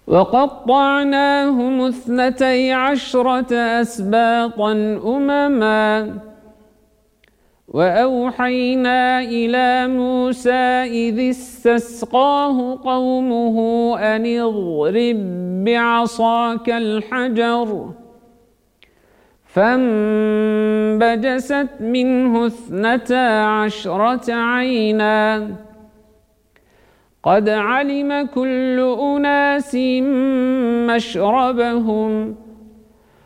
وقطعناهم 12 أسباطا أمما وأوحينا إلى موسى إذ استسقاه قومه أن اضرب بعصاك الحجر فانبجست منه 12 عينا قد علم كل أناس مشربهم